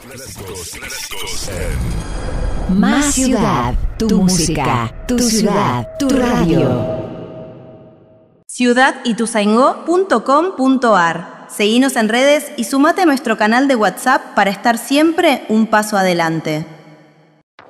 Clásicos Más ciudad, tu música, tu ciudad, tu radio. ciudadituzaingó.com.ar. Seguinos en redes y sumate a nuestro canal de WhatsApp para estar siempre un paso adelante.